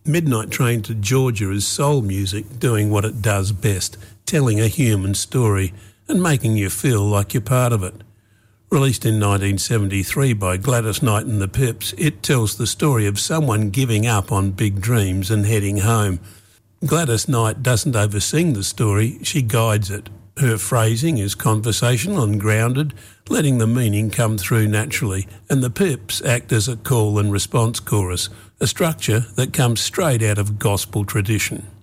Midnight Train to Georgia is soul music doing what it does best, telling a human story and making you feel like you're part of it. Released in 1973 by Gladys Knight and the Pips, it tells the story of someone giving up on big dreams and heading home. Gladys Knight doesn't oversing the story, she guides it. Her phrasing is conversational and grounded, letting the meaning come through naturally, and the Pips act as a call and response chorus, a structure that comes straight out of gospel tradition.